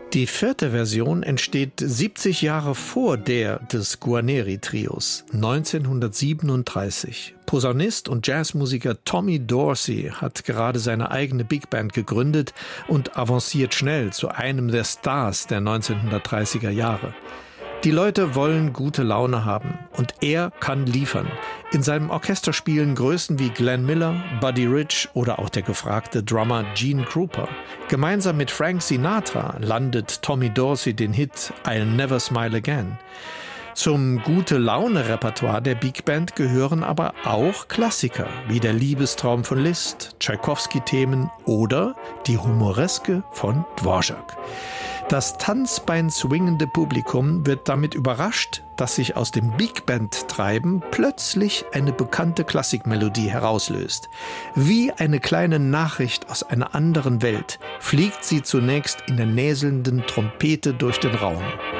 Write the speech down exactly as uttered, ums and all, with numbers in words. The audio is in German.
Die vierte Version entsteht siebzig Jahre vor der des Guarneri-Trios, neunzehnhundertsiebenunddreißig. Posaunist und Jazzmusiker Tommy Dorsey hat gerade seine eigene Big Band gegründet und avanciert schnell zu einem der Stars der neunzehnhundertdreißiger Jahre. Die Leute wollen gute Laune haben und er kann liefern. In seinem Orchester spielen Größen wie Glenn Miller, Buddy Rich oder auch der gefragte Drummer Gene Krupa. Gemeinsam mit Frank Sinatra landet Tommy Dorsey den Hit I'll Never Smile Again. Zum Gute-Laune-Repertoire der Big Band gehören aber auch Klassiker wie der Liebestraum von Liszt, Tschaikowski-Themen oder die Humoreske von Dvorak. Das tanzbein-swingende Publikum wird damit überrascht, dass sich aus dem Big Band-Treiben plötzlich eine bekannte Klassikmelodie herauslöst. Wie eine kleine Nachricht aus einer anderen Welt fliegt sie zunächst in der näselnden Trompete durch den Raum.